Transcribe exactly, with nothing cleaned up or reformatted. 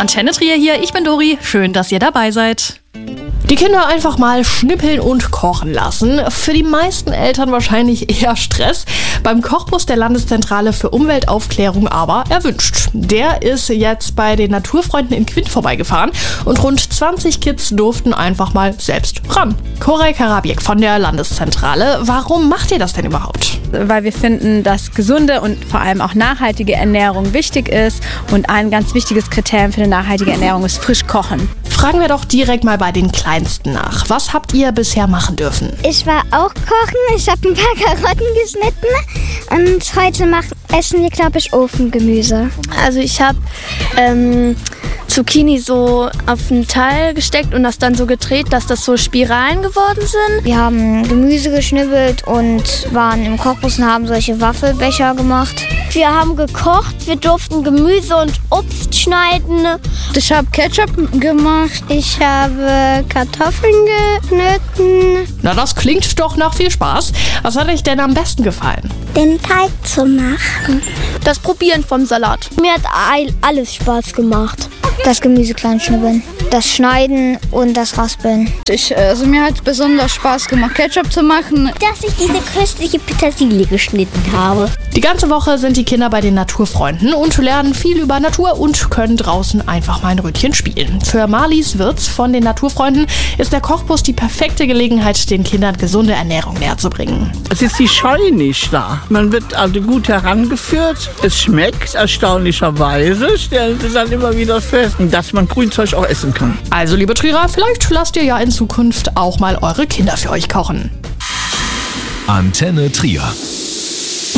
Antenne Trier hier, ich bin Dori. Schön, dass ihr dabei seid. Die Kinder einfach mal schnippeln und kochen lassen. Für die meisten Eltern wahrscheinlich eher Stress. Beim Kochbus der Landeszentrale für Umweltaufklärung aber erwünscht. Der ist jetzt bei den Naturfreunden in Quint vorbeigefahren und rund zwanzig Kids durften einfach mal selbst ran. Koray Karabiek von der Landeszentrale. Warum macht ihr das denn überhaupt? Weil wir finden, dass gesunde und vor allem auch nachhaltige Ernährung wichtig ist. Und ein ganz wichtiges Kriterium für eine nachhaltige Ernährung ist frisch kochen. Fragen wir doch direkt mal bei den Kleinsten nach. Was habt ihr bisher machen dürfen? Ich war auch kochen, ich habe ein paar Karotten geschnitten und heute machen, essen wir, glaube ich, Ofengemüse. Also ich habe ähm, Zucchini so auf einen Teil gesteckt und das dann so gedreht, dass das so Spiralen geworden sind. Wir haben Gemüse geschnibbelt und waren im Kochbus und haben solche Waffelbecher gemacht. Wir haben gekocht, wir durften Gemüse und Obst schneiden. Ich habe Ketchup gemacht. Ich habe Kartoffeln geschnitten. Na, das klingt doch nach viel Spaß. Was hat euch denn am besten gefallen? Den Teig zu machen. Das Probieren vom Salat. Mir hat alles Spaß gemacht. Das Gemüse klein schnibbeln, das Schneiden und das Raspeln. Ich, also mir hat besonders Spaß gemacht, Ketchup zu machen. Dass ich diese köstliche Petersilie geschnitten habe. Die ganze Woche sind die Kinder bei den Naturfreunden und lernen viel über Natur und können draußen einfach mal ein Rötchen spielen. Für Marlies Wirtz von den Naturfreunden ist der Kochbus die perfekte Gelegenheit, den Kindern gesunde Ernährung näher zu bringen. Es ist die Scheu nicht da. Man wird also gut herangeführt. Es schmeckt erstaunlicherweise. Stellen Sie dann immer wieder fest, dass man Grünzeug auch essen kann. Also, liebe Trierer, vielleicht lasst ihr ja in Zukunft auch mal eure Kinder für euch kochen. Antenne Trier.